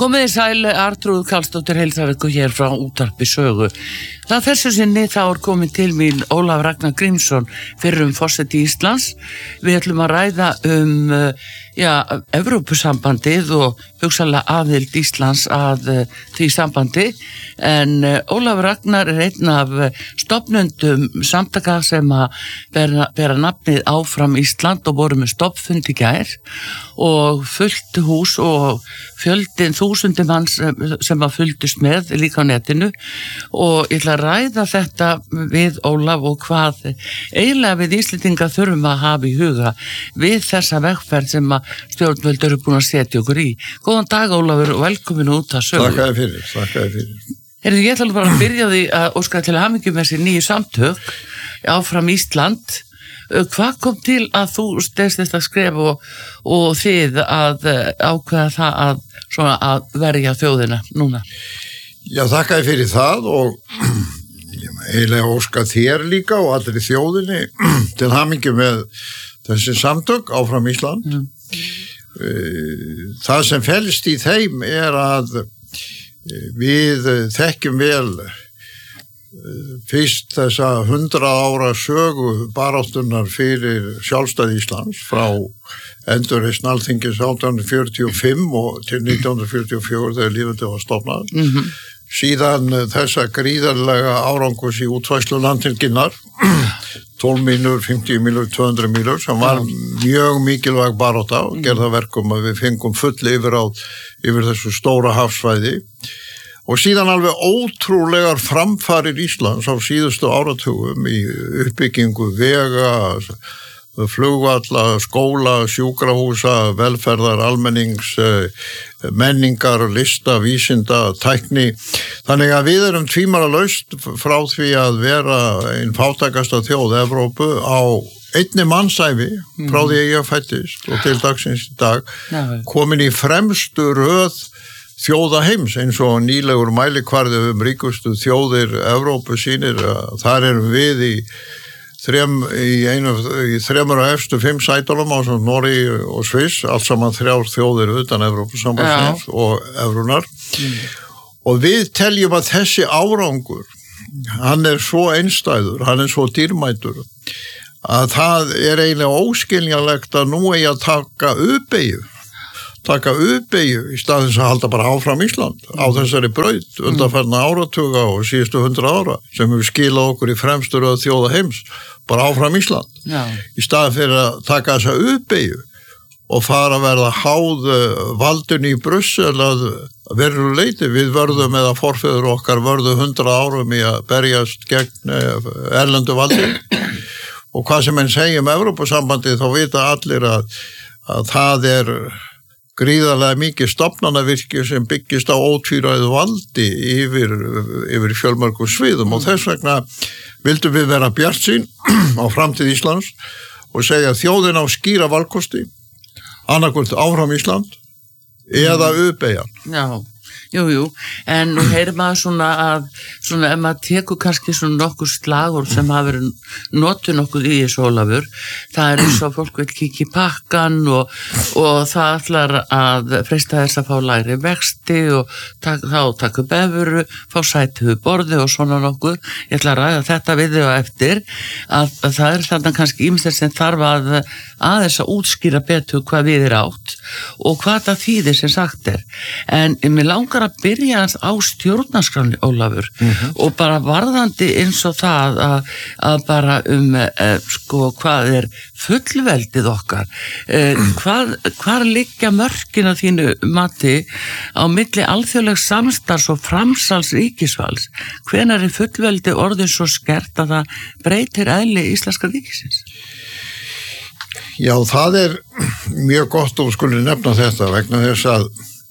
Komið þið sæl, Arnþrúður Karlsdóttir heilsar ykkur hér frá Útvarpi Sögu. Það þessu sinni þá komið til mín Ólafur Ragnar Grímsson, fyrrum forseti Íslands. Við ætlum að ræða Evrópusambandið og hugsanlega aðild Íslands að því sambandi. En Ólafur Ragnar einn af stofnendum samtaka sem að bera nafnið Áfram Ísland og voru með stofnfund í gær og fullt hús og fjöldin þúsundum manns sem að fylgdust með líka á netinu og ég ætla að ræða þetta við Ólaf og hvað eiginlega við Íslendingar þurfum að hafa í huga við þessa vegferð sem að stjórnvöld eru búin að setja okkur í. Góðan dag Ólafur og velkomin út að Sögu. Þakka þér fyrir. Ég ætla bara að byrja því að óska til að hamingju með þessi nýju samtök Áfram Ísland. Hvað kom til að þú stefst þetta skref og þið að ákveða það að verja þjóðina núna? Já, þakka þér fyrir það og eiginlega óska þér líka og allir í þjóðinni til hamingju með þessi samtök Áfram Ísland. Það sem felst í þeim að við þekkjum vel fyrst þessa 100 ára sögu baráttunnar fyrir sjálfstæði Íslands frá endurreisn Alþingis 1845 og til 1944 þegar lýðveldið var stofnað. Síðan þessa gríðarlega árangus í útfærslu landhelginnar 12 mílur, 50 mílur, 200 mílur sem var mjög mikilvæg barátta og gerða verkum að við fengum full yfirráð yfir þessu stóra hafsvæði. Og síðan alveg ótrúlegar framfarir Íslands á síðustu áratugum í uppbyggingu vega, flugvalla, skóla, sjúkrahúsa, velferðar, almennings, menningar, lista, vísinda, tækni. Þannig að við erum tvímælalaust frá því að vera einn fátækasta þjóð Evrópu á einni mannsævi frá því að ég fættist og til dagsins í dag komin í fremstu röð þjóða heims eins og nýlegur mælikvarði ríkustu þjóðir Evrópu sýnir þar erum við í þremur af efstu 5 sætunum á Noregi og Sviss, allt saman 3 þjóðir utan Evrópusambandsins og evrunar. Og við teljum að þessi árangur, hann svo einstæður, hann svo dýrmætur að það eiginlega óskiljanlegt að nú eigi að taka uppeyju í staðins að halda bara Áfram Ísland á þessari braut undanfarna áratuga og síðustu 100 ára sem við skilað okkur í fremstu röð þjóða heims, bara Áfram Ísland. Í staðin fyrir að taka þessa uppeyju og fara að verða háð valdinu í Brussel að veruleyti við vörðum eða forfeður okkar vörðu 100 árum í að berjast gegn erlendu valdi og hvað sem enn segjum Evrópusambandið þá vita allir að það gríðarlega mikið stofnanavirki sem byggist á ótvíræðu valdi yfir fjölmörgum sviðum og þess vegna vildum við vera bjartsýn á framtíð Íslands og segja þjóðin á skýra valkosti annarkvort Áfram Ísland eða uppeyjan. Jú, en nú heyrir maður svona ef maður tekur kannski svona nokkur slagur sem hafa verið notuð nokkuð í þessu Ólafur, það eins og fólk vil kíkja í pakkan og það ætlar að freista þess að fá lægri vexti og taka upp evru, fá sæti við borði og svona nokkuð. Ég ætla að ræða þetta við þau á eftir að það þarna kannski ýmislegt sem þarf að þess að útskýra betur hvað við átt og hvað það þýðir sem sagt en mér langar að byrja hans á stjórnarskránni Ólafur og bara varðandi eins og það að bara hvað fullveldið okkar hvar liggja mörkin að þínu mati á milli alþjóðlegs samstarfs og framsals ríkisvalds, hvenær fullveldi orðið svo skert að það breytir eðli íslenska ríkisins? Já, það mjög gott og skulle nefna þetta vegna þess að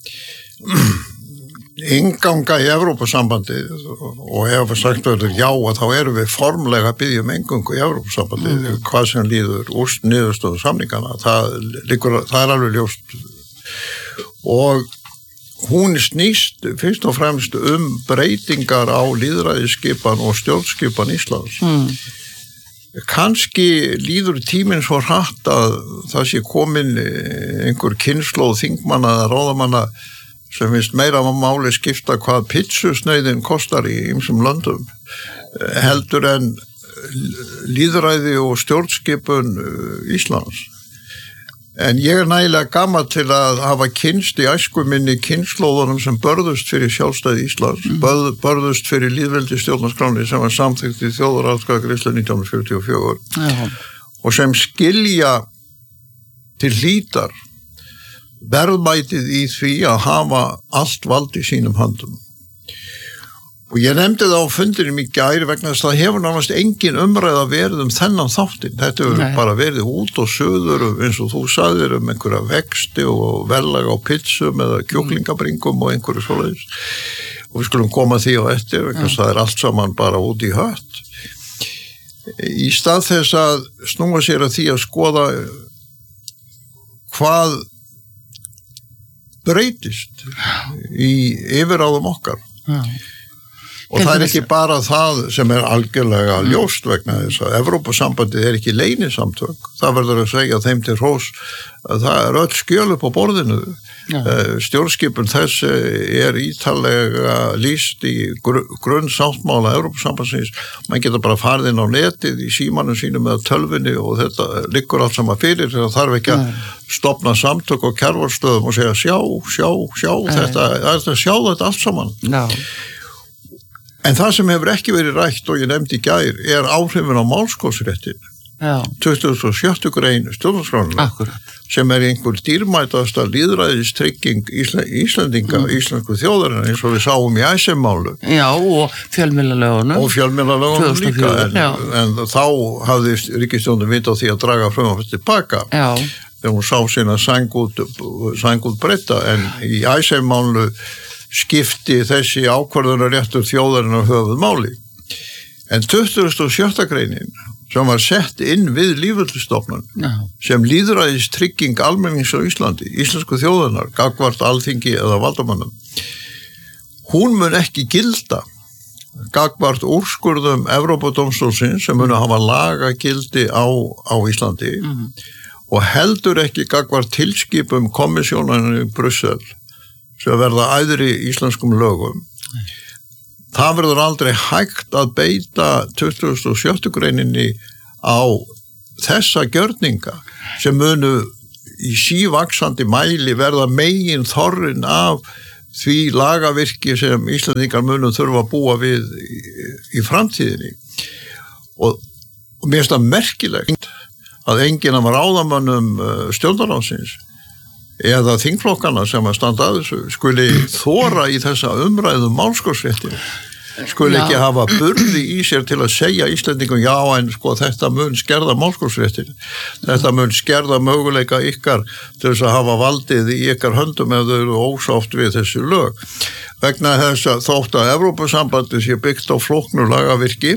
innganga í Evrópusambandið og ef sagt verður já að þá erum við formlega að biðja inngöngu í Evrópusambandið hvað sem líður úrst niðurstöðu samningana það alveg ljóst og hún snýst fyrst og fremst breytingar á lýðræðisskipan og stjórnskipan Íslands Kannski líður tíminn svo hratt að það sé komin einhver kynslóð þingmanna eða ráðamanna sem finnst meira máli skipta hvað pitsusneiðin kostar í ýmsum löndum heldur en lýðræði og stjórnskipun Íslands. En ég nægilega gamall til að hafa kynnst í æsku minni kynslóðunum sem börðust fyrir sjálfstæði Íslands, börðust fyrir lýðveldi stjórnarskráni sem var samþykkt í þjóðaratkvæðagreiðslu 1944 og sem skilja til hlítar verðmætið í því að hafa allt vald í sínum höndum. Og ég nefndi það á fundinum í gær vegna þess að það hefur nánast engin umræða verið þennan þáttinn. Þetta hefur bara verið út og söður eins og þú sagðir einhverja vexti og verðlag á pizzum eða kjúklingabringum og einhverju svoleiðis. Og við skulum koma því á eftir vegna þess að það allt saman bara út í hött. Í stað þess að snúa sér að því að skoða hvað breytist í yfirráðum okkar. Og það ekki bara það sem algjörlega ljóst vegna þess að Evrópusambandið ekki leynisamtök. Það verður að segja þeim til hrós að það öll skjöl upp á borðinu. Stjórnskipun þess ítarlega lýst í grunnsáttmála Evrópusambandsins. Man getur bara farið inn á netið í símanum sínum eða tölvunni og þetta liggur allt saman fyrir. Það þarf ekki að stofna samtök og kjærvarstöðum og segja sjá þetta, sjá þetta allt saman. En það sem hefur ekki verið rætt og ég nefndi í gær áhrifin á málskostréttin. 27. grein stjórnarskrárinnar sem einhver dýrmætasta lýðræðistrygging Íslendinga, íslensku þjóðarinnar eins og við sáum í ISM-málu. Já, og fjölmiðlalögunum. Og fjölmiðlalögunum líka, en þá hafði ríkisstjórnin vit á því að draga frumvarpið tilbaka. Þegar hún sá sína sængút breyta, en í ISM-málu skipti þessi ákvörðunarréttur þjóðarinnar höfuðmáli. En 27. greinin sem var sett inn við lýðveldisstofnun sem lýðræðistrygging almennings á Íslandi, íslensku þjóðarinnar, gagnvart alþingi eða valdamönnum, hún mun ekki gilda gagnvart úrskurðum Evrópudómstólsins sem munu hafa lagagildi á Íslandi og heldur ekki gagnvart tilskipum kommissjónarnir í Brussel sem verða æðri íslenskum lögum. Það verður aldrei hægt að beita 27. greininni á þessa gjörninga sem munu í sívaxandi mæli verða megin þorrin af því lagavirki sem Íslendingar munu þurfa að búa við í framtíðinni. Og mér finnst það merkilegt að enginn af ráðamönnum stjórnarráðsins eða þingflokkana sem að standa að þessu skuli þora í þessa umræðu málskostréttin, skuli ekki hafa burði í sér til að segja Íslendingum já en sko þetta mun skerða málskostréttin, þetta mun skerða möguleika ykkar til þess að hafa valdið í ykkar höndum ef þau eru ósátt við þessi lög. Vegna þess að þótt að Evrópusambandið sé byggt á flóknu lagavirki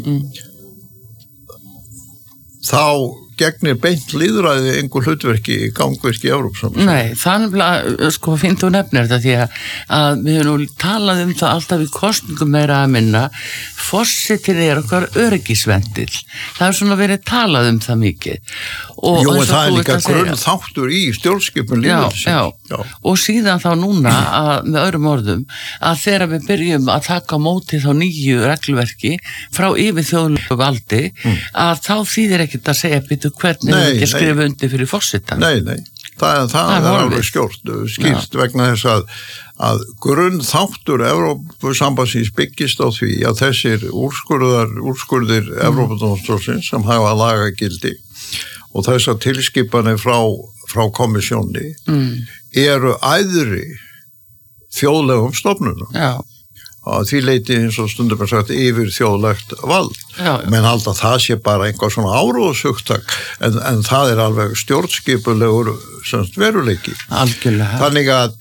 þá gegnir beint lýðræði einhver hlutverki í gangvirki í Evrópusambandinu. Nei, þannig sko finn þú nefnir þetta því að við höfum nú talað það alltaf í kosningum meira að minna, forsetinn okkar öryggisventil. Það svona verið talað það mikið. Jú, en það líka grunnþáttur í stjórnskipun lýðveldisins. Já. Og síðan þá núna með öðrum orðum að þegar við byrjum að taka á móti þá nýju reglverki frá yfir þjóðlegu valdi að þá þýðir ekkert að segja hvernig við ekki skrifa undir fyrir forsetann. Nei, það er alveg skýrt vegna þess að grunnþáttur Evrópusambandsins byggist á því að þessir úrskurðir Evrópudómstólsins sem hafa lagagildi og þessar tilskipanir frá kommissjónni eru æðri þjóðlegum stofnunum. Já. Að því leiti eins og stundum sagt yfir þjóðlegt vald. Menn halda það sé bara einhver svona áróðshugtak en það er alveg stjórnskipulegur veruleiki. Algjörlega. Þannig að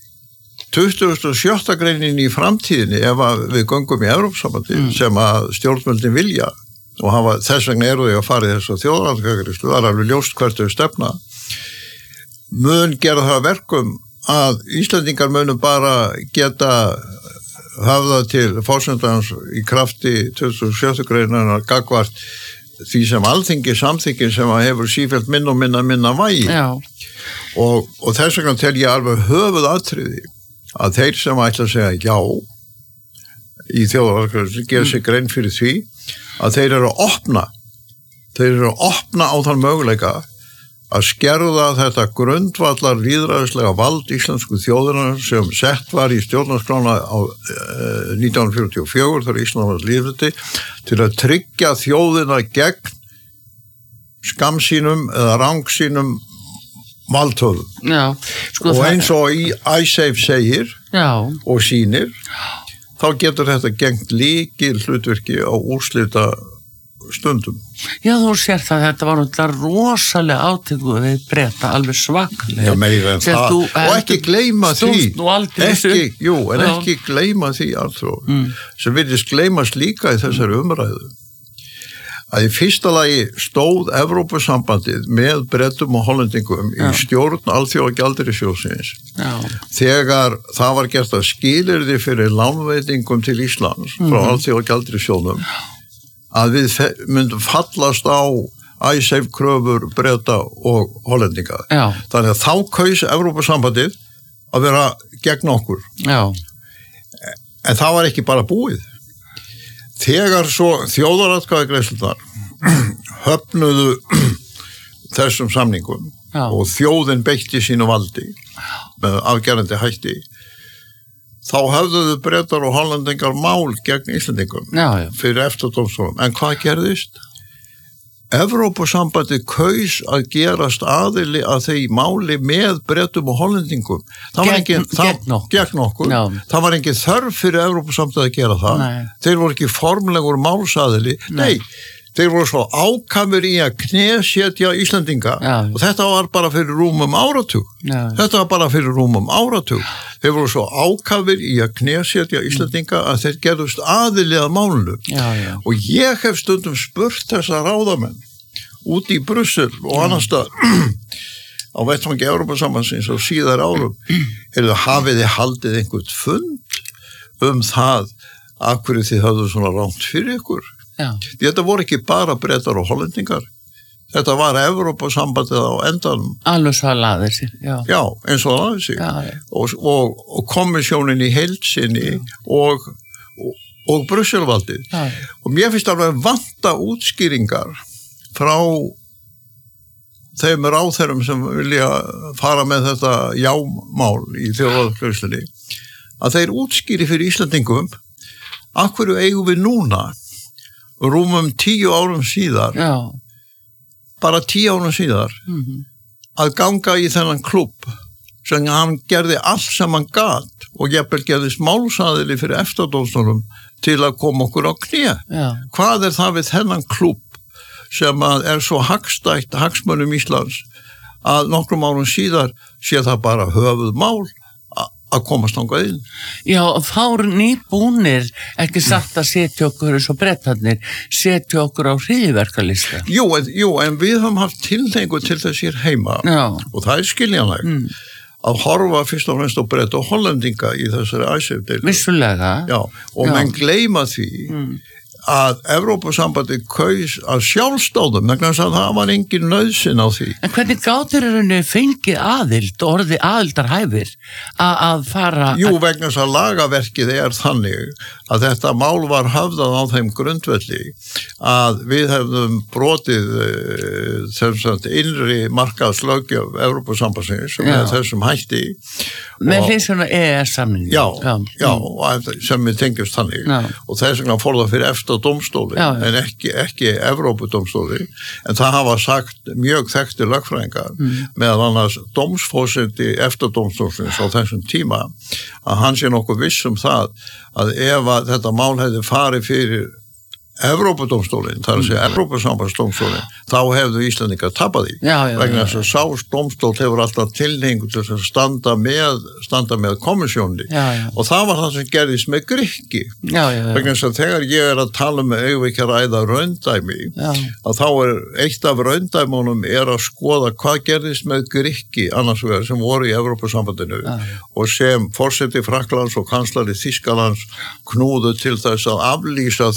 27. greinin í framtíðinni ef við göngum í Evrópusambandi sem að stjórnvöldin vilja og þess vegna eru þau að fara í þessa þjóðaratkvæðagreiðslu, það er alveg ljóst hvert þau stefna, mun gera það verkum að Íslendingar munu bara geta hafða til forsendans í krafti 27. greinar gagnvart því sem alþingi samþykkin sem að hefur sífellt minna vægi. Og þess vegna tel ég alveg höfuðatriði að þeir sem ætla að segja já í þjóðaratkvæðagreiðslu gera sig grein fyrir því að þeir eru að opna á þann möguleika að skerða þetta grundvallar lýðræðislega vald íslensku þjóðarinnar sem sett var í stjórnarskrána á 1944 þegar Ísland var lýðveldi til að tryggja þjóðina gegn skammsýnum eða rangsýnum valdhöfum. Já, sko, og eins og í ISAFE segir og sýnir, þá getur þetta gegnt lykil hlutverki á úrslita stundum. Já, þú sér það, þetta var náttúrulega rosalega átöku við Breta, alveg svaklega. Já, meira en það. Og ekki gleyma því, ekki gleyma því, Arnþór, sem virðist gleymast líka í þessari umræðu, að í fyrsta lagi stóð Evrópusambandið með Bretum og Hollendingum í stjórn Alþjóðagjaldeyrissjóðsins þegar það var gert að skilyrði fyrir lánveitingum til Íslands frá Alþjóðagjaldeyrissjóðnum að við myndum fallast á ISAFE kröfur Breta og Hollendinga. Þannig að þá kaus Evrópusambandið að vera gegn okkur. En það var ekki bara búið. Þegar svo þjóðaratkvæðagreiðslurnar höfnuðu þessum samningum og þjóðin beitti sínu valdi með afgerandi hætti, þá höfðuðu Bretar og Hollendingar mál gegn Íslendingum fyrir EFTA-dómstólum. En hvað gerðist? Evrópusambandið kaus að gerast aðili að þeir máli með Bretum og Hollendingum. Gegn okkur. Það var engin þörf fyrir Evrópusambandið að gera það. Þeir voru ekki formlegur málsaðili. Nei, þeir voru svo ákafir í að knésetja Íslendinga og þetta var bara fyrir rúmum áratug. Þeir voru svo ákafir í að knésetja Íslendinga að þeir gerðust aðili að málinu. Og ég hef stundum spurt þessa ráðamenn út í Brussel og annars staðar á vettvangi Evrópusambandsins á síðar árum, hafið þið haldið einhvern fund það af hverju þið höfðu svona rangt fyrir ykkur. Þetta voru ekki bara Bretar og Hollendingar. Þetta var Evrópusambandið á endanum. Alveg svo að laði sig. Já, eins og að laði sig. Og komissjónin í heild sinni og Brusselvaldið. Og mér finnst alveg vanta útskýringar frá þeim ráðherrum sem vilja fara með þetta jámál í þjóðaratkvæðagreiðslunni, að þeir útskýri fyrir Íslendingum af hverju eigum við núna rúmum 10 árum síðar bara 10 árum síðar að ganga í þennan klubb sem hann gerði allt sem hann gat og jafnvel gerðist málsaðili fyrir EFTA-dómstólum til að koma okkur á kné. Hvað það við þennan klubb sem er svo hagstætt hagsmunum Íslands að nokkrum árum síðar sé það bara höfuðmál að komast þangað inn. Já, þá eru nýbúnir ekki satt að setja okkur eins og Bretarnir, setja okkur á hryðjuverkalista. Jú, en við höfum haft tilhneigingu til þess hér heima og það er skiljanlegt að horfa fyrst og fremst á Breta og Hollendinga í þessari ISAFE-deilu. Vissulega. Já, og menn gleyma því að Evrópusambandið kaus að sjálfstáðum, vegna þess að það var engin nauðsyn á því. En hvernig gátur henni fengið aðild, orðið aðildarhæfir að fara... Jú, vegna þess að lagaverkið þannig að þetta mál var höfðað á þeim grundvelli að við hefðum brotið innri markaðslöggjöf Evrópusambandsins sem þessum hætti. Með hliðsjónar EES-samningi. Já, sem við tengjumst þannig. Og þess vegna fór það fyrir EFTA-dómstóli en ekki Evrópudómstóli. En það hafa sagt mjög þekktir lögfræðingar meðal annars dómsforseti EFTA-dómstólsins á þessum tíma að hann sé nokkuð viss það að ef að þetta mál hefði farið fyrir Evrópudómstólinn, þar að segja Evrópusambandsdómstólinn, þá hefðu Íslendingar tapað í. Vegna þess að sá dómstól hefur alltaf tilhneigingu til að standa með komissjónni. Og það var það sem gerðist með Grikki. Vegna þess að þegar ég að tala með eigum ekki að ræða raundæmi, að þá eitt af raundæmunum að skoða hvað gerðist með Grikki annars vegar sem voru í Evrópusambandinu og sem forseti Frakklands og kanslari Þýskalands knúðu til þess að aflýsa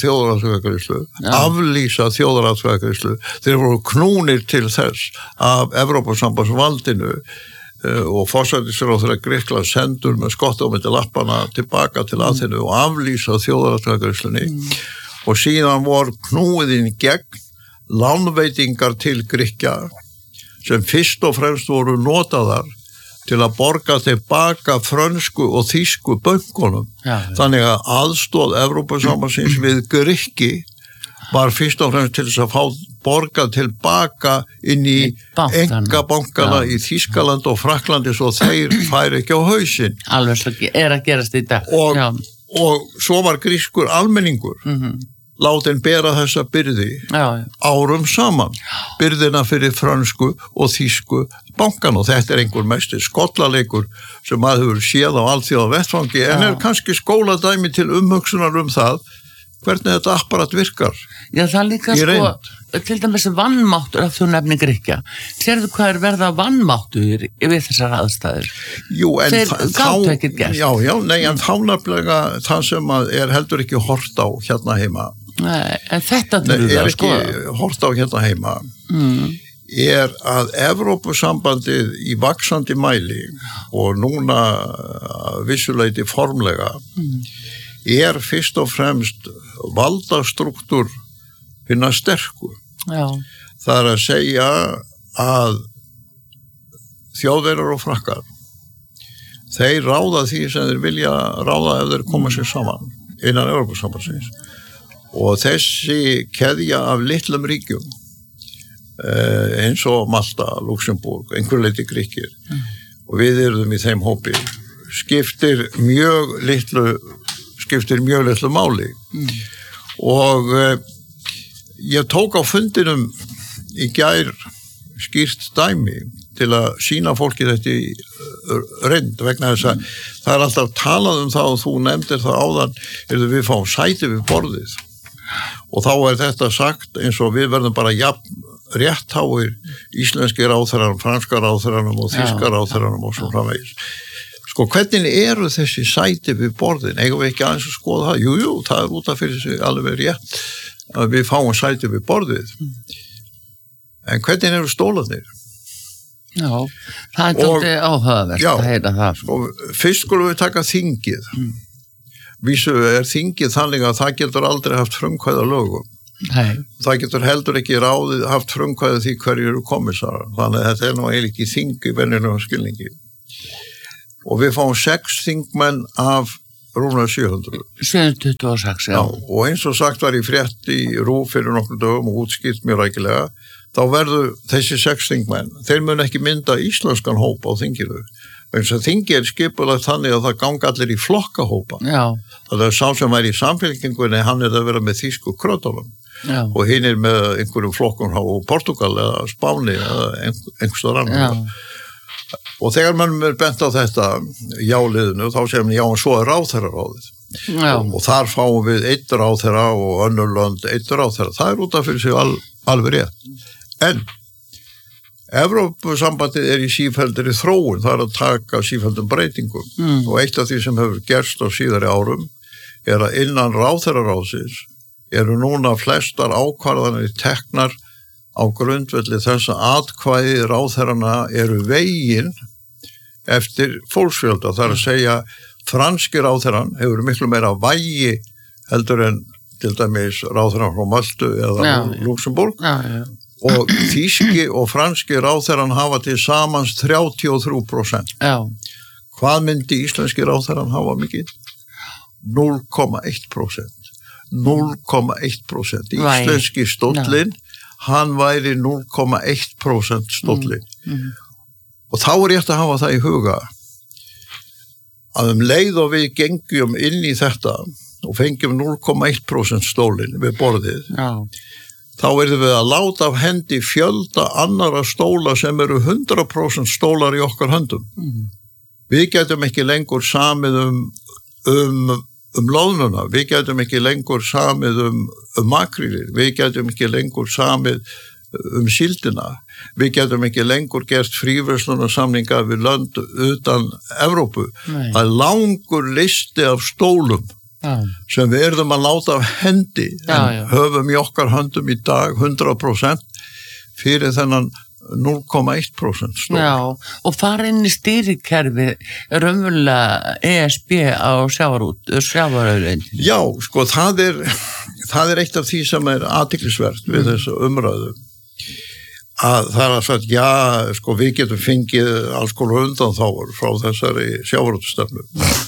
þjóðaratkvæðagreiðslu. Þeir voru knúnir til þess af Evrópusambandsvaldinu og forsætisráðherra Grikklands sendur með skotta á milli lappana tilbaka til Aþenu og aflýsa þjóðaratkvæðagreiðslunni og síðan voru knúið inn gegn lánveitingar til Grikkja sem fyrst og fremst voru notaðar til að borga tilbaka frönsku og þýsku bönkunum. Þannig að aðstoð Evrópusambandsins við Grikki var fyrst og fremst til þess að fá borga tilbaka inn í engabankana í Þýskaland og Frakklandi svo þeir færi ekki á hausinn. Alveg svo að gerast í dag. Og svo var grískur almenningur látin bera þessa byrði árum saman. Byrðina fyrir frönsku og þýsku bankan og þetta einhver mesti skollaleikur sem maður hefur séð á alþjóða vettfangi en kannski skóladæmi til umhugsunar það hvernig þetta apparat virkar. Já, það líka til dæmis vannmáttur að þú nefnir Grikkja. Sérðu hvað verða vannmáttur við þessar aðstæður? Jú, en þeir gátu ekkert gert. En þá nefnilega það sem heldur ekki hort á hérna heima. Nei, en þetta er ekki hort á hérna heima er að Evrópusambandið í vaxandi mæli og núna vissuleyti formlega er fyrst og fremst valdastruktúr hinna sterku. Það að segja að Þjóðverjar og Frakkar þeir ráða því sem þeir vilja ráða ef þeir koma sér saman innan Evrópusambandsins og þessi keðja af litlum ríkjum eins og Malta, Luxemburg, einhver leyti Grikkir og við erum í þeim hópi skiptir mjög litlu máli og ég tók á fundinum í gær skýrt dæmi til að sýna fólki þetta í reynd vegna þess að það er alltaf talað það og þú nefndir það áðan við fáum sæti við borðið og þá er þetta sagt eins og við verðum bara réttháir íslenski ráðherranum, franska ráðherranum og þýska ráðherranum og svo framvegis. Sko, hvernig eru þessi sæti við borðin? Eigum við ekki aðeins að skoða það? Jú, það er út af fyrir sig alveg rétt að við fáum sæti við borðið. En hvernig eru stólarnir? Já, það er tóttið áhugavert að heyra það. Sko, fyrst skulum við taka þingið. Vísu er þingið þannig að það getur aldrei haft frumkvæði lögum. Nei. Það getur heldur ekki haft frumkvæði því hverju eru kommissarar. Þannig að þetta er nú eiginlega ekki þing í venjulegum skilningi. Og við fáum 6 þingmenn af rúmlega 700. 726, já. Og eins og sagt var í frétt í RÚV fyrir nokkur dögum og útskýrt mjög rækilega, þá verður þessi 6 þingmenn, þeir mun ekki mynda íslenskan hóp á þinginu. Þannig að þingi er skipulagt þannig að það ganga allir í flokkahópa. Já. Það er sá sem er í samfélkingunni, hann er að vera með þýsku krötunum. Já. Og hinn er með einhverjum flokkum á Portugal eða Spáni eða einhverstaðar annar. Og þegar mann er bent á þetta jáliðinu, þá segir mann svo er ráðherraráðið. Og þar fáum við einn ráðherra og önnur lönd einn ráðherra. Það er út af fyrir sig alveg rétt. En Evrópusambandið er í sífelldri þróun, það er að taka sífelldum breytingum og eitt af því sem hefur gerst á síðari árum er að innan ráðherraráðsins eru núna flestar ákvarðanir teknar á grundvelli þess að atkvæði ráðherrana eru vegin eftir fólksfjölda. Það er að segja franski ráðherran hefur miklu meira vægi heldur en til dæmis ráðherran frá Maltu eða Luxemburg. Og þýski og franski ráðherran hafa til samans 33%. Hvað myndi íslenski ráðherran hafa mikið? 0,1%. 0,1%. Íslenski stóllinn, hann væri 0,1% stóllinn. Og þá er rétt að hafa það í huga að leið og við gengjum inn í þetta og fengjum 0,1% stólinn við borðið, þá erum við að láta af hendi fjölda annara stóla sem eru 100% stólar í okkar höndum. Við getum ekki lengur samið um loðnuna, við getum ekki lengur samið um makrílir, við getum ekki lengur samið um síldina, við getum ekki lengur gert fríverslunarsamninga við lönd utan Evrópu. Það er langur listi af stólum sem við erum að láta af hendi en höfum í okkar höndum í dag 100% fyrir þennan 0,1% stór. Já, og fara inn í stýrikerfi raunverulega ESB á sjávarauðlindinni. Já, sko, það er eitt af því sem er athyglisvert við þessu umræðu. Að það er sagt, já, sko, við getum fengið alls konar undanþágur frá þessari sjávarútvegsstefnu.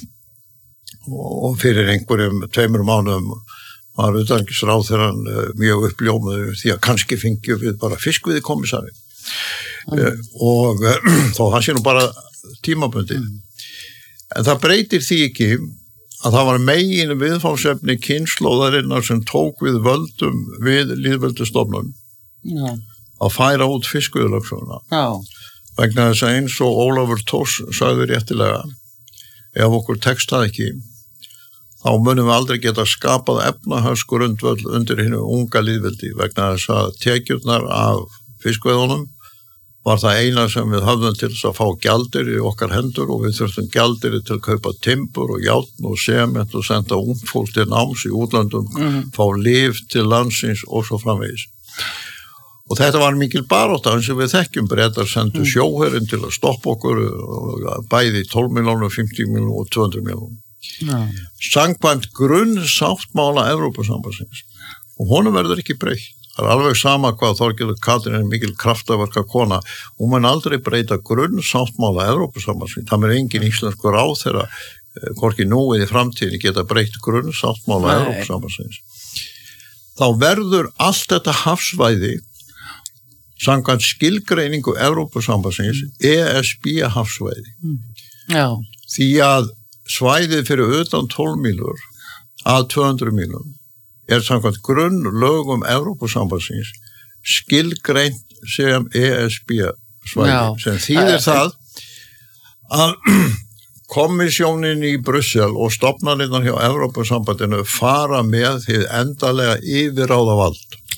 Og fyrir einhverjum 2 mánuðum var utanríkisráðherrann mjög uppljómaður því að kannski fengjum við bara fiskveiðikommissari. Og þó það sé nú bara tímabundið. En það breytir því ekki að það var megin viðfangsefni kynslóðarinnar sem tók við völdum við lýðveldisstofnun að færa út fiskveiðilögsöguna. Vegna þess að eins og Ólafur Thors sagði réttilega, ef okkur tekst það ekki, þá munum við aldrei geta skapað efnahagsgrundvöll undir hinu unga lýðveldi vegna þess að tekjurnar af fiskveiðunum var það eina sem við höfðum til þess að fá gjaldeyri í okkar hendur og við þurftum gjaldeyri til að kaupa timbur og járn og sement og senda ungfólk til náms í útlöndum, fá lyf til landsins og svo framvegis. Og þetta var mikil barátta eins og við þekkjum. Bretar sendu sjóherinn til að stoppa okkur bæði 12 milljónum, 50 milljónum og 200 milljónum. Samkvæmt grunnsáttmála Evrópusambandsins og honum verður ekki breytt. Það er alveg sama hvað Þorgerður Katrín er mikil kraftaverka kona. Hún mun aldrei breyta grunnsáttmála Evrópusambandsins. Það er engin íslenskur ráðherra, hvorki nú eða í framtíðinni geta breytt grunnsáttmála Evrópusambandsins. Þá verður allt þetta hafsvæði samkvæmt skilgreiningu Evrópusambandsins ESB hafsvæði. Því að svæðið fyrir utan 12 mílur að 200 mílum er samkvæmt grunnlögum Evrópusambandsins skilgreint sem ESB svæði, sem þýðir það að kommissjónin í Brussel og stofnanirnar hjá Evrópusambandinu fara með hið endalega yfirráðavald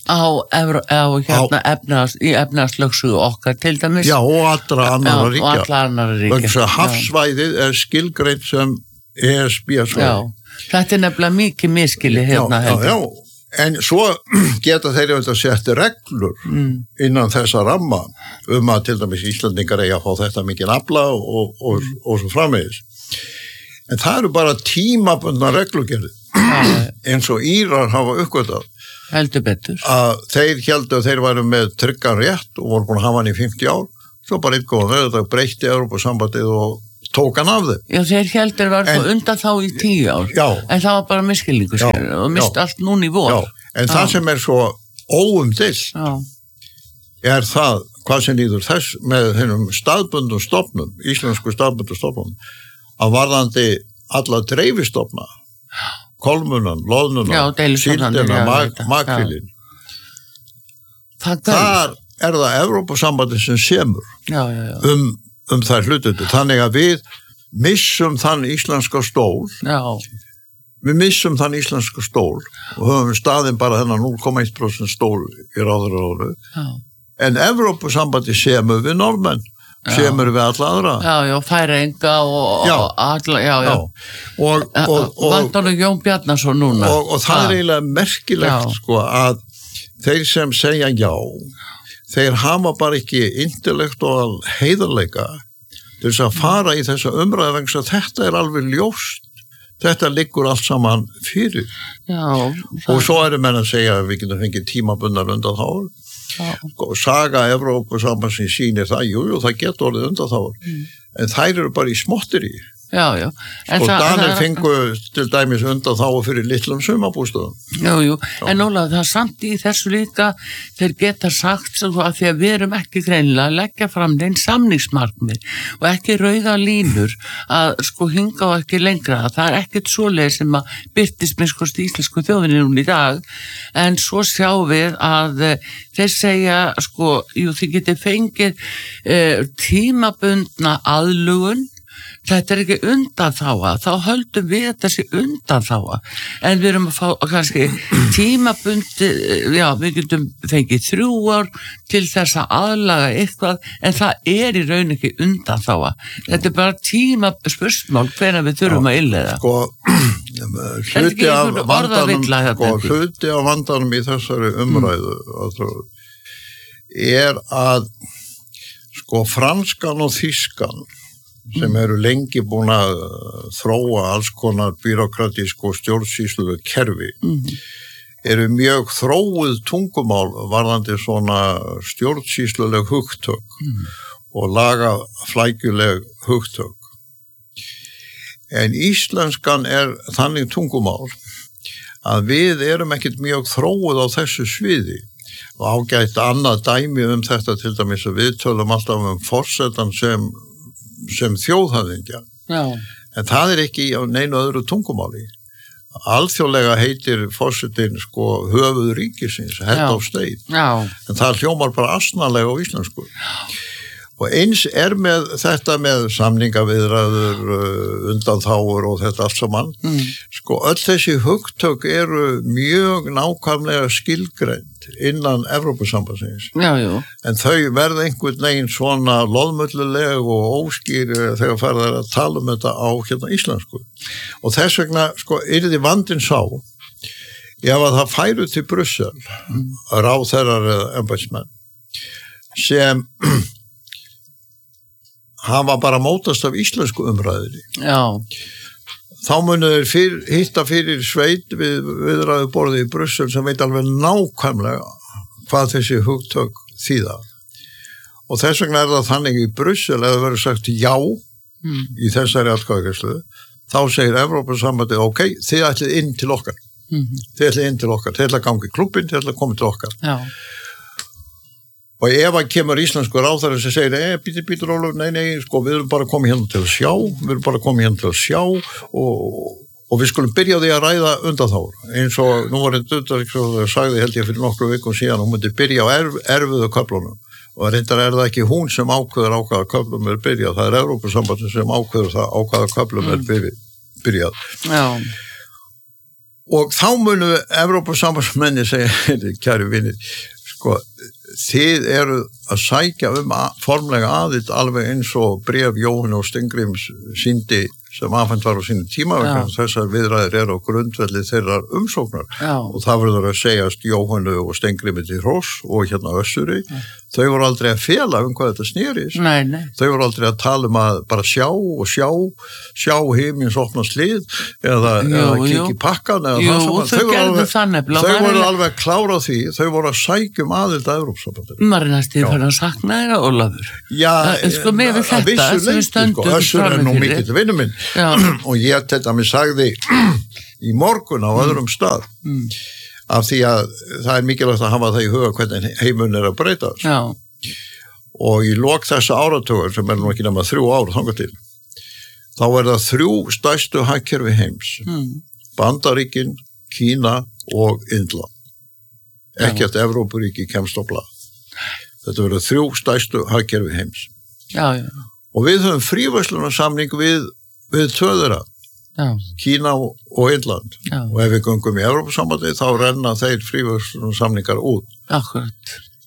í efnahagslögsögu okkar til dæmis. Já, og allra annarra ríkja. Og allra annarra ríkja. Hafsvæðið er skilgreint sem ESB svæði. Já, þetta er nefnilega mikið miskili hérna. Já, en svo geta þeir auðvitað sett reglur innan þessa ramma að til dæmis Íslandingar eigi að fá þetta mikið afla og svo framvegis. En það eru bara tímabundna reglugerðir eins og Írar hafa uppgötað. Heldur betur. Að þeir héldu að þeir væru með tryggan rétt og voru búin að hafa hann í 50 ár, svo bara einn góðan þetta breytti Evrópusambandið og tók hann af þau. Já, þeir heldur var undan þá í 10 ár. Já. En það var bara miskilningu sér og mist allt núna í vor. Já, en það sem er svo óumdeilt er það, hvað sem líður þess með hennum staðbundum stofnum, íslensku staðbundum stofnum, að varðandi alla dreifistofna, kolmunan, loðnunan, síldina, makrílin. Þar er það Evrópusambandið sem semur þær hlututur. Þannig að við missum þann íslenska stól. Við missum þann íslenska stól og höfum staðinn bara þennan 0,1% stól í ráðherraráðu. En Evrópusambandið semur við norðmenn. Semur við alla aðra. Já, Færeyinga og alla, Vantanum Jón Bjarnason núna. Og það er eiginlega merkilegt, sko, að þeir sem segja já, þeir hafa bara ekki intellektual heiðarleika til þess að fara í þessa umræðu vegna að þetta er alveg ljóst. Þetta liggur allt saman fyrir. Og svo eru menn að segja að við getum fengið tímabundnar undanþágur. Saga Evrópusambandsins sýnir það, jú, það getur orðið undanþágur, en þær eru bara í smotteri. Já. Og Danir fengu til dæmis undanþágu fyrir litlum sumarbústöðum. Jú, en Ólafur, það er samt í þessu líka, þeir geta sagt svo að því að við erum ekki greinilega að leggja fram þeim samningsmarkmið og ekki rauða línur að sko hinga og ekki lengra. Það er ekkert svoleið sem að birtist með íslensku þjóðinni núna í dag, en svo sjáum við að þeir segja, þið getið fengið tímabundna aðlugun. Þetta er ekki undanþága, þá höldum við þetta sé undanþága, en við erum að fá kannski tímabundi, við getum fengið 3 ár til þess að aðlaga eitthvað, en það er í raun ekki undanþága. Þetta er bara tímaspursmál hvenær við þurfum að innleiða. Hluti af vandanum í þessari umræðu er að Sko franskan og þýskan sem eru lengi búin að þróa alls konar byrokratísk og stjórnsýslu kerfi eru mjög þróuð tungumál varðandi svona stjórnsýsluleg hugtök og laga flækjuleg hugtök. En íslenskan þannig tungumál að við erum ekkert mjög þróuð á þessu sviði og ágætt annað dæmi þetta til dæmis að við tölum alltaf forsetan sem þjóðhöfðingja. Já. En það ekki á neinu öðru tungumáli. Alþjóðlega heitir forsetinn sko höfuð ríkisins, head of state. Já. En það hljómar bara asnalega á íslensku. Og eins með þetta með samningaviðræður, undanþágur og þetta allt saman. Sko öll þessi hugtök eru mjög nákvæmlega skilgreind innan Evrópusambandsins. Já, já. En þau verða einhvern veginn svona loðmulluleg og óskýr þegar farið að tala þetta á íslensku. Og þess vegna sko yrði vandinn sá ef að það færu til Brussel ráðherrar eða embættismenn sem hafa bara mótast af íslensku umræðinni. Já. Þá munu þeir hitta fyrir sveit við viðræðuborðið í Brussel sem veit alveg nákvæmlega hvað þessi hugtök þýða. Og þess vegna það þannig í Brussel ef það verður sagt já í þessari atkvæðagreiðslu, þá segir Evrópusambandið ok, þið ætlið inn til okkar. Þið ætlið inn til okkar, þið ætlið að ganga í klubbinn, þið ætlið að koma til okkar. Já. Og ef hann kemur íslensku ráðherra sem segir, býtur Ólafur, nei, sko, við erum bara komið hérna til að sjá, og við skulum byrja á því að ræða undanþágur. Eins og nú var þetta utanríkisráðherra sagði, held ég fyrir nokkru vikum síðan, hún myndi byrja á erfiðu köflunum. Og reyndar það ekki hún sem ákveður á hvaða köflum byrjað, það Evrópusambandið sem ákveður það á hvaða köflum byrjað. Já. Og þá munu Evrópusambandsmenni segja, kæri vinir, sko, þið eru að sækja formlega aðild alveg eins og bréf Jóhann og Steingríms sýndi sem afhent var á sínu tíma vegna þessar viðræður eru á grundvelli þeirrar umsóknar. Já. Og það verður að segjast Jóhannu og Steingrími til hross og Össuri. Þau voru aldrei að fela hvað þetta snerist. Nei. Þau voru aldrei að tala að bara sjá himins opnast hlið eða kikki í pakkan eða það saman. Þau voru alveg klára á því, þau voru að sækjum aðild að Evrópusambandinu. Maður næstu fyrir að sakna þér að Ólafur. Já, sko með þetta sem við stöndum Össur nú mikill vinur minn. Og ég þetta mér sagði í morgun á öðrum stað af því að það mikilvægt að hafa það í huga hvernig heimurinn að breytast. Já. Og í lok þessa áratugar sem nú ekki nema 3 ár þangað til, þá það 3 stærstu hagkerfi heims. Bandaríkin, Kína og Indland. Ekkert Evrópuríki kemst á blað. Þetta verða 3 stærstu hagkerfi heims. Já. Og við höfum fríverslunarsamning við tvöðura, Kína og Indland. Já. Og ef við göngum í Evrópusambandið þá renna þeir fríverslunarsamningar út. Akkurat.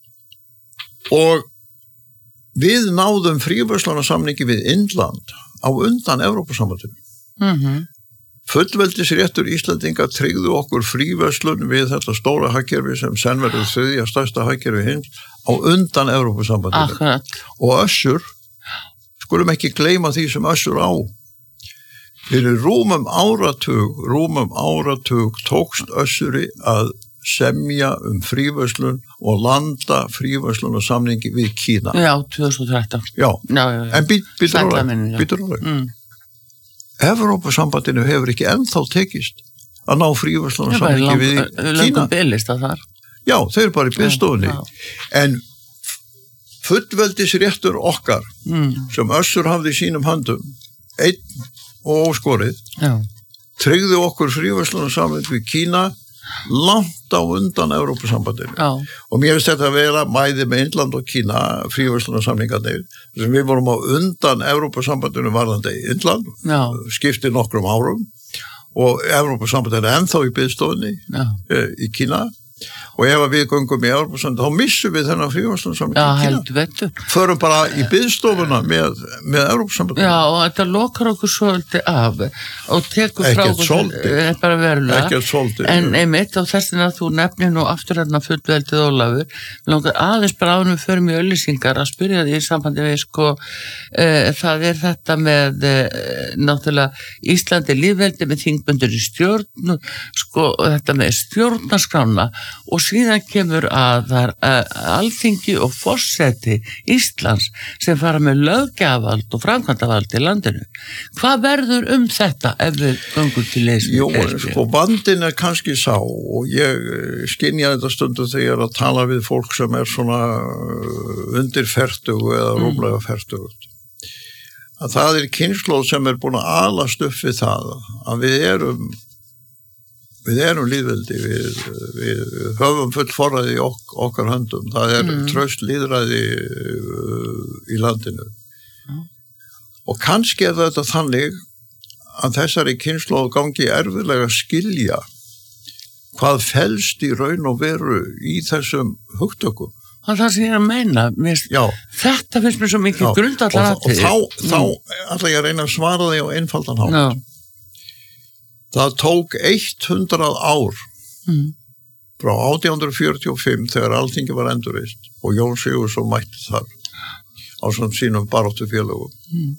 Og við náðum fríverslunarsamningi við Indland á undan Evrópusambandinu. Fullveldisréttur Íslendinga tryggðu okkur fríverslun við þetta stóra hagkerfi sem senn verður 3. stærsta hagkerfi heims á undan Evrópusambandinu. Akkurat. Og Össur, skulum ekki gleyma því sem Össur á. Fyrir rúmum áratug tókst Össuri að semja fríverslun og landa fríverslun og samningi við Kína. Já, 2013. Já. En býtur alveg. Evrópusambandinu hefur ekki ennþá tekist að ná fríverslun og samningi við Kína. Löngum biðlista þar. Já, þeir eru bara í biðstofunni. En fullveldisréttur okkar sem Össur hafði í sínum höndum, einn og óskorið, tryggðu okkur fríverslunarsamning við Kína langt á undan Evrópusambandinu. Já. Og mér finnst þetta að vera mæði með Indland og Kína fríverslunarsamningarnir sem við vorum á undan Evrópusambandinu varðandi Indland, skipti nokkrum árum og Evrópusambandinu ennþá í biðstofunni í Kína og ef við göngum í Evrópusambandið þá missum við þennan fríverslunarsamning Já, heldur betur. Förum bara í biðstofuna með Evrópusambandið. Já, og þetta lokar okkur svolítið af og tekur frá okkur bara verulega. Ekkert svolítið. En einmitt og þess að þú nefnir nú aftur hérna fullveldið Ólafur, langar aðeins bara áður við förum í auglýsingar að spyrja því í sambandi við það þetta með náttúrulega Íslandi lífveldi með þingbundur í stjórn, þetta með stjórnarskrána og síðan kemur að það er Alþingi og forseti Íslands sem fara með löggjafarvald og framkvæmdavald í landinu. Hvað verður þetta ef við göngum til leysni? Jú, vandinn kannski sá og ég skynja þetta stundu þegar ég að tala við fólk sem svona undir fertugu eða rúmlega fertugut. Að það kynslóð sem búin að alast upp við það að við erum lýðveldi, við höfum full forræði í okkar höndum. Það traust lýðræði í landinu. Og kannski þetta þannig að þessari kynslóð gangi erfiðlega að skilja hvað felst í raun og veru í þessum hugtökum. Það sem ég að meina, þetta finnst mér svo mikið grundvallaratriði. Og þá ætla ég að reyna að svara því á einfaldan hátt. Það tók 100 ár frá 1845 þegar Alþingi var endurreist og Jón Sigurðsson mætti þar á sínum baráttufélögum.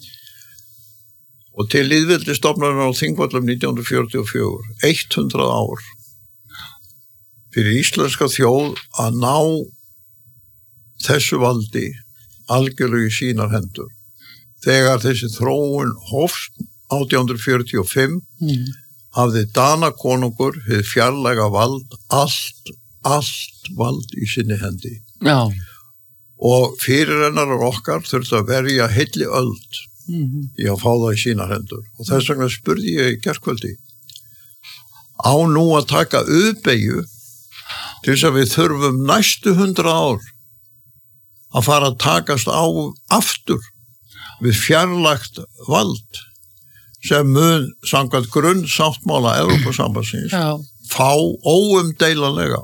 Og til lýðveldisstofnunar á Þingvöllum 1944, 100 ár fyrir íslenska þjóð að ná þessu valdi algjörlega í sínar hendur. Þegar þessi þróun hófst 1845 hafði Danakonungur hið fjarlæga vald, allt vald í sinni hendi. Já. Og fyrirrennarar okkar þurfti að verja heilli öld í að fá það í sínar hendur. Og þess vegna spurði ég í gærkvöldi, á nú að taka uppbeygju til þess að við þurfum næstu 100 ár að fara að takast á aftur við fjarlægt vald sem mun samkvæmt grunnsáttmála Evrópusambandsins fá óumdeilanlega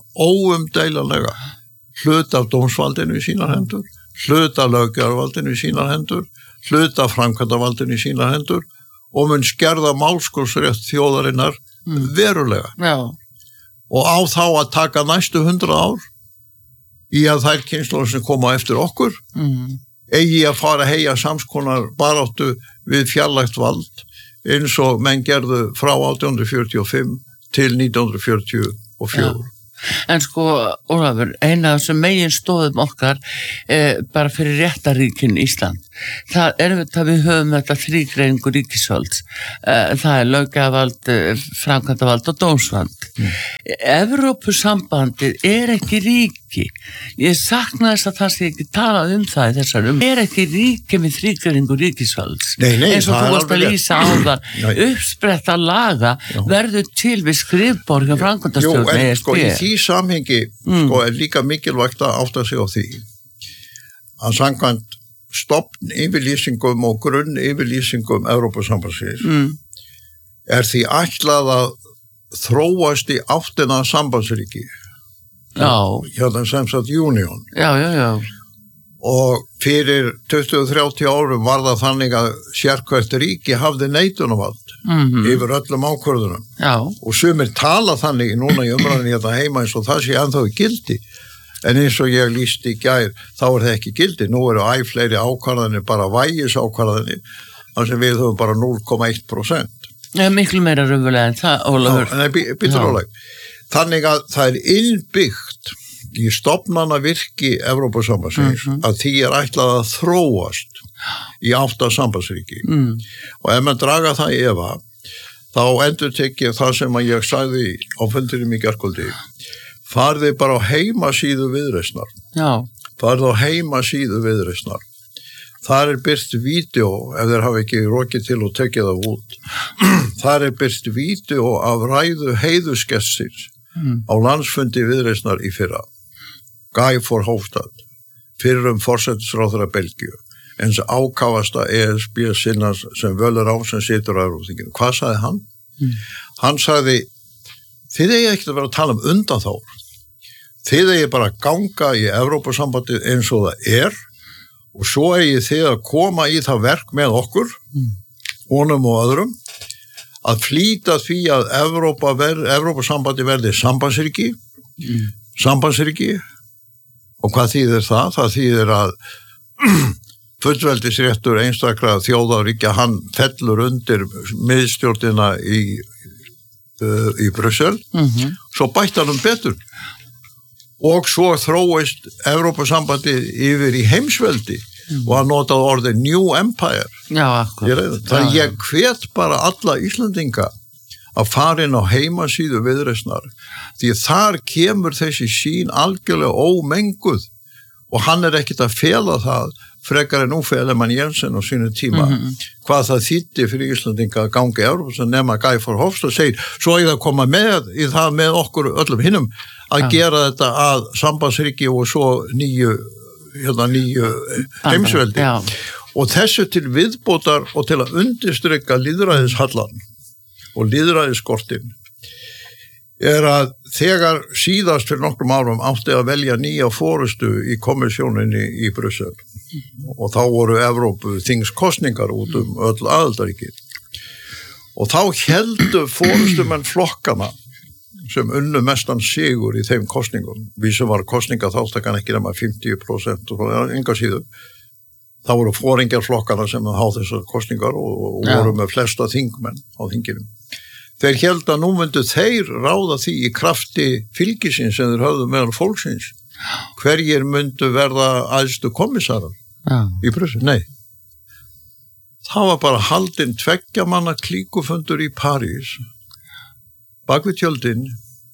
hlut af dómsvaldinu í sínar hendur, hlut af löggjafarvaldinu í sínar hendur, hlut af framkvæmdarvaldinu í sínar hendur og mun skerða málskursrétt þjóðarinnar verulega. Já. Og á þá að taka næstu 100 ár í að þær kynslóðir sem koma eftir okkur eigi að fara að heyja samskonar baráttu við fjarlægt vald eins og menn gerðu frá 1845 til 1944. En Ólafur, eina af þessum megin stóðum okkar bara fyrir réttaríkin Ísland, það að við höfum þetta þrígreiningu ríkisvalds, það löggjafarvald, framkvæmdarvald og dómsvald. Evrópusambandið ekki ríki. Ég sakna þess að það sé ekki talað það í þessar ekki ríki með þrígreiningu ríkisvalds. Nei, eins og þú varst að lýsa áðan, uppspretta laga verður til við skrifborg og framkvæmdastjórn ESB. Í því samhengi líka mikilvægt að átta sig á því að samkvæmt stofnyfirlýsingum og grunnyfirlýsingum Evrópusambandsins því ætlað að þróast í áttina sambandsríki. Hérna sem sagt Union. Já. Og fyrir 20-30 árum var það þannig að sérhvert ríki hafði neitunarvald yfir öllum ákvörðunum. Já. Og sumir tala þannig núna í umræðinni hérna heima eins og það sé ennþá í gildi. En eins og ég lýsti í gær, þá það ekki gildi. Nú eru fleiri ákvarðanir, bara vægisákvarðanir, þar sem við höfum bara 0,1%. Miklu meira raunverulega en það, Ólafur. Þannig að það innbyggt í stofnanavirki Evrópusambandsins að því ætlað að þróast í 8 sambandsríki. Og ef mann draga það í efa, þá endurtek ég það sem ég sagði á fundinum í gærkvöldi. Farði bara á heimasíðu Viðreisnar. Já. Farði á heimasíðu Viðreisnar. Þar birt vídeó, ef þeir hafa ekki rokið til og tekið það út. Þar birt vídeó af ræðu heiðuskestsins á landsfundi Viðreisnar í fyrra. Guy Verhofstadt, fyrrum forsætisráðherra Belgíu, eins ákafasta ESB sinnas sem völur á sem situr á Evrópþinginu. Hvað sagði hann? Hann sagði, þið ekki að vera að tala undanþágur. þið eigi bara að ganga í Evrópusambandið eins og það og svo eigi þið að koma í það verk með okkur, honum og öðrum, að flýta því að Evrópusambandið verði sambandsríki, og hvað þýðir það? Það þýðir að fullveldisréttur einstakra þjóðaríkja, hann fellur undir miðstjórnina í Brussel, svo bætti hann betur. Og svo þróist Evrópusambandið yfir í heimsveldi og hann notaði orðið New Empire. Já, akkurat. Það ég hvet bara alla Íslendinga að fara inn á heimasíðu Viðreisnar, því þar kemur þessi sín algjörlega ómenguð og hann ekkert að fela það frekar en Elemann Jensen á sínu tíma, hvað það þýddi fyrir Íslandinga að ganga í Evrópu, sem nema Guy Verhofstadt segir, svo ég að koma með í það með okkur öllum hinnum að gera þetta að sambandsríki og svo nýju heimsveldi. Og þessu til viðbótar og til að undirstrykka lýðræðishallan og lýðræðisskortin að þegar síðast fyrir nokkrum árum átti að velja nýja forystu í komissjóninni í Brussel og þá voru Evrópu þingskostningar út öll aðildarríki og þá héldu forystumenn flokkana sem unnu mestan sigur í þeim kostningum, við sem var kostningaþátttakan ekki nema 50% og enga síður. Það voru foringjar flokkana sem hafði þessar kostningar og voru með flesta þingmenn á þinginu. Þeir héldu að nú myndu þeir ráða því í krafti fylgisins sem þeir höfðu meðal fólksins. Hverjir myndu verða æðstu kommissarar í Brussel? Nei. Það var bara haldinn 2 manna klíkufundur í París, bak við tjöldin,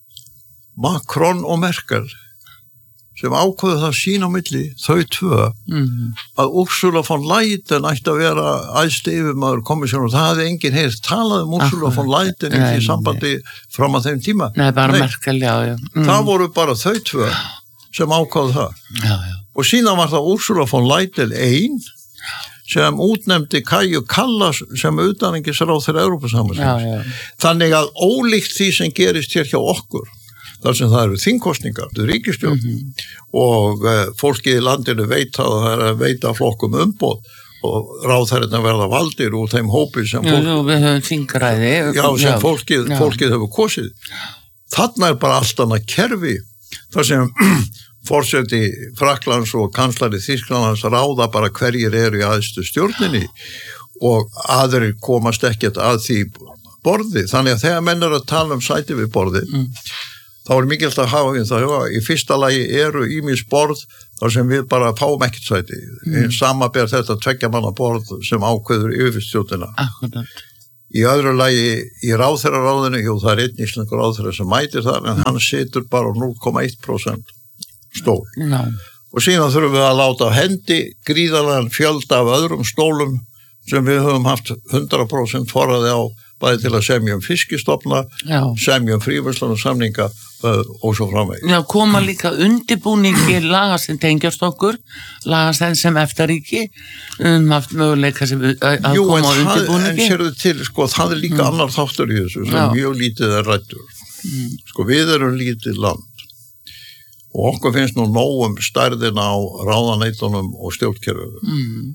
Macron og Merkel, sem ákveðu það sín á milli, þau tvö, að Ursula von Leyen ætti að vera æðsti yfirmaður komissjónar. Það hafði enginn heyrt talað Ursula von Leyen í því sambandi fram að þeim tíma. Nei, bara Merkel, já. Það voru bara þau tvö sem ákveðu það. Já. Og síðan var það Ursula von Leyen ein, sem útnefndi Kaja Kallas sem utanríkisráðherra Evrópusambandsins. Þannig að ólíkt því sem gerist hér hjá okkur, þar sem það eru þingkostningar, ríkisstjórn og fólkið í landinu veit að það að veita flokkum umboð og ráðherrarnir verða valdir úr þeim hópi sem við höfum þingræði. Já, sem fólkið hefur kosið. Þarna bara allt annað kerfi, þar sem forseti Frakklands og kanslari Þýskalands ráða bara hverjir eru í æðstu stjórninni og aðrir komast ekkert að því borði. Þannig að þegar menn að tala sæti við borði, þá mikilvægt að hafa það í fyrsta lagi eru ýmis borð þar sem við bara fáum ekkert sæti. Samaber þetta 2 manna borð sem ákveður yfirstjórnina. Í öðru lagi í ráðherraráðinu, það einn íslenskur ráðherra sem mætir það, en hann situr bara 0,1% stól. Og síðan þurfum við að láta á hendi gríðarlegan fjölda af öðrum stólum sem við höfum haft 100% forræði á, bæði til að semja fiskistofna, semja fríverslunarsamninga og svo framvegis. Já, koma líka undirbúningi laga sem tengjast okkur, laga sem eftirríki, haft möguleika sem að koma á undirbúningi. En sérðu til, það líka annar þáttur í þessu sem mjög lítið ræddur. Við erum lítið land og okkur finnst nú nóg stærðina á ráðaneitunum og stjórnkerfum.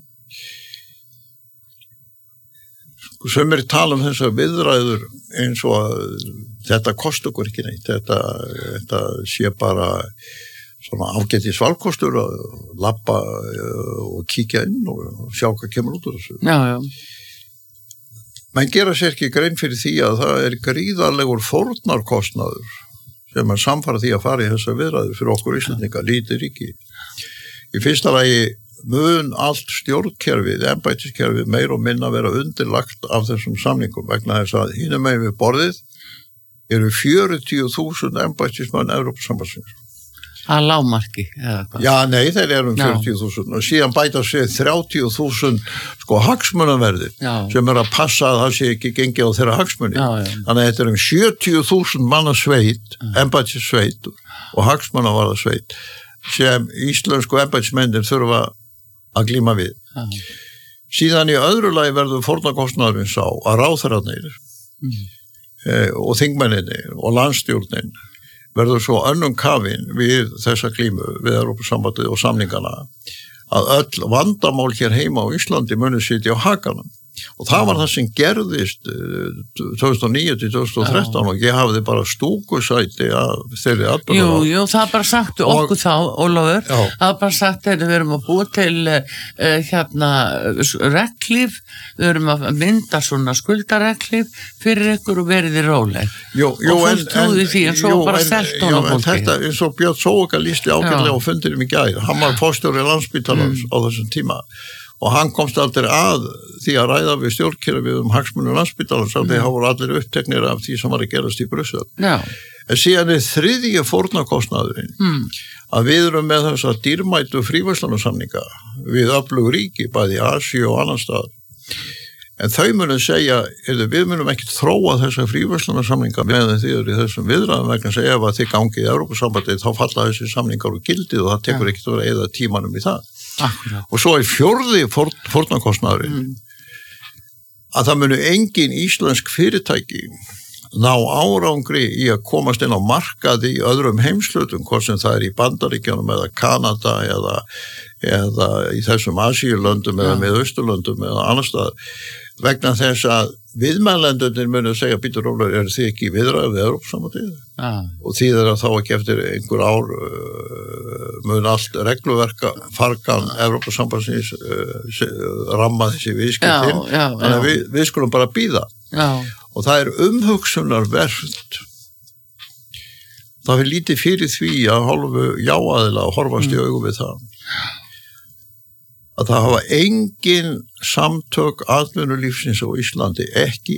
Sem tala þessar viðræður eins og að þetta kosti okkur ekki neitt, þetta sé bara svona ágætis valkostur að labba og kíkja inn og sjá hvað kemur út úr þessu. Já. Menn gera sér ekki grein fyrir því að það gríðarlegur fórnarkostnaður sem samfara því að fara í þessar viðræður fyrir okkur Íslendinga, lítið ríki. Í fyrsta lagi mun allt stjórnkerfið, embættiskerfið meir og minna vera undirlagt af þessum samningum vegna þess að hinum megin við borðið eru 40.000 embættismenn Evrópusambandsins. Að lágmarki? Já, nei, þeir eru 40.000 og síðan bæta sig 30.000 hagsmunaverðir sem að passa að það sé ekki gengið á þeirra hagsmuni. Þannig að þetta 70.000 manna sveit, embættissveit og hagsmunavarða sveit sem íslensku embættismennir þurfa að glíma við. Síðan í öðru lagi verður fórnarkostnaðurinn sá að ráðherrarnir og þingmenninni og landstjórnin verður svo önnum kafin við þessa glímu, við Evrópusambandið og samningana, að öll vandamál hér heima á Íslandi muni sitja á hakanum. Og það var það sem gerðist 2009 til 2013 og ég hafði bara stúkusæti að þeirri atbyrðar. Jú, það var bara sagt okkur þá, Ólafur, það var bara sagt að við erum að búa til reglíf, við erum að mynda svona skuldareglíf fyrir ykkur og verið í róleg. Og fólk trúði því en svo bara selt hún á fólki. En þetta eins og Björn Sóka lýsti ágætlega og fundirum í gær, hann var forstjóri Landspítalans á þessum tíma. Og hann komst aldrei að því að ræða við stjórnkerfið hagsmunum Landspítalans að þeir hafa allir uppteknir af því sem var að gerast í Brussel. En síðan þriðji fórnarkostnaðurinn að við erum með þess að dýrmætu fríverslunarsamninga við öflug ríki, bæði í Asíu og annan stað. En þau munum segja, við munum ekki þróa þessa fríverslunarsamninga meðan þið eru í þessum viðræðum vegna að segja ef að þið gangið í Evrópusambandið þá falla þessi samningar úr gildið og það tekur ekkert að vera eða tímanum í það. Akkurat. Og svo fjórði fórnarkostnaðurinn að það munu engin íslensk fyrirtæki ná árangri í að komast inn á markaði í öðrum heimshlutum, hvort sem það í Bandaríkjunum eða Kanada eða í þessum Asíulöndum eða Miðausturlöndum eða annar staðar vegna þess að viðmælendurnir munu segja býtur Ólafur, eru þið ekki í viðræðu við Evrópusambandið? Og því þeirra þá ekki eftir einhver ár mun allt regluverka fargan Evrópusambandsins ramma þessi viðskiptin þannig að við skulum bara bíða og það umhugsunarvert það lítið fyrir því að hálfu jáaðila að horfast í augu við það að það hafa engin samtök atvinnulífsins á Íslandi, ekki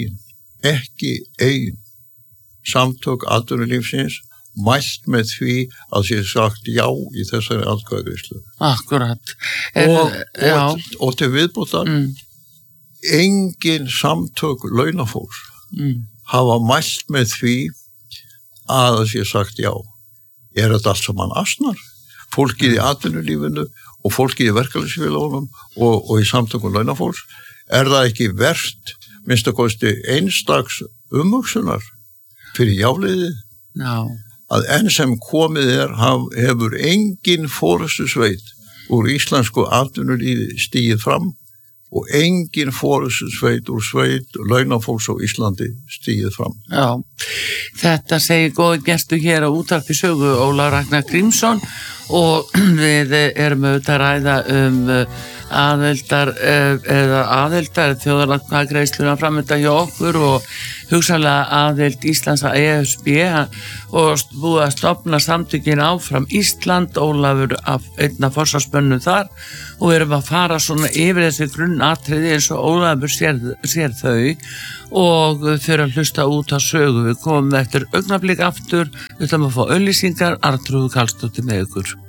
ein samtök atvinnulífsins mælt með því að sé sagt já í þessari atkvæðagreiðslu. Akkurat. Og til viðbótar, engin samtök launafólks hafa mælt með því að sé sagt já. Þetta allt saman asnar? Fólkið í atvinnulífinu og fólkið í verkalýðsfélögunum og í samtökum launafólks, það ekki verst minnst að kosti einstaks umhugsunar fyrir jáleiðið að enn sem komið hefur engin forystusveit úr íslensku atvinnulífi stigið fram og engin forystusveit úr sveit launafólks á Íslandi stigið fram. Já, þetta segir góði gestur hér á Útvarpi Sögu Ólafur Ragnar Grímsson og við erum auðvitað að ræða aðildar þjóðaratkvæðagreiðsluna framönda hjá okkur og hugsanlega aðild Íslands að ESB og búið að stofna samtökin áfram Ísland, Ólafur einn af forsvarsmönnum þar og við erum að fara svona yfir þessi grunnatriði eins og Ólafur sér þau og fyrir að hlusta út á sögu. Við komum eftir augnablik aftur, við ætlum að fá auglýsingar, Arnþrúður Karlsdóttir með ykkur.